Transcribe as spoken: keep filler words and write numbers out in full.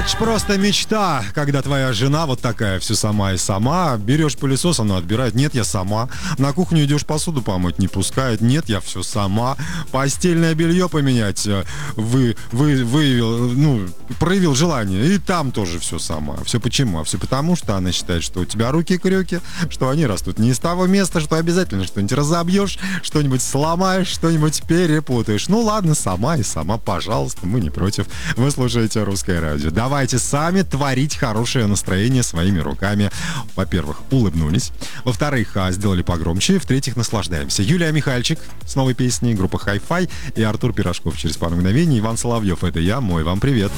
Это ж просто мечта, когда твоя жена вот такая, все сама и сама. Берешь пылесос, она отбирает. Нет, я сама. На кухню идешь, посуду помыть, не пускает. Нет, я все сама. Постельное белье поменять вы, вы, выявил, ну, проявил желание. И там тоже все сама. Все почему? А все потому, что она считает, что у тебя руки-крюки, что они растут не из того места, что обязательно что-нибудь разобьешь, что-нибудь сломаешь, что-нибудь перепутаешь. Ну ладно, сама и сама, пожалуйста, мы не против. Вы слушаете «Русское радио». Давайте сами творить хорошее настроение своими руками. Во-первых, улыбнулись. Во-вторых, сделали погромче. В-третьих, наслаждаемся. Юлия Михальчик с новой песней, группа Hi-Fi и Артур Пирожков через пару мгновений. Иван Соловьев, это я, мой вам привет.